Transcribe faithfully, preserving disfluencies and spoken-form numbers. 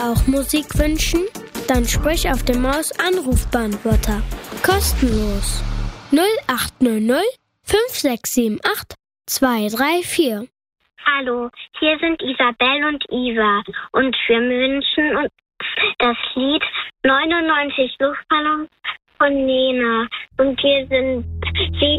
Auch Musik wünschen? Dann sprich auf dem Maus-Anrufbeantworter. Kostenlos. null acht null null fünf sechs sieben acht zwei drei vier. Hallo, hier sind Isabel und Iva und wir wünschen uns das Lied neunundneunzig Luftballons von Nena und wir sind wegen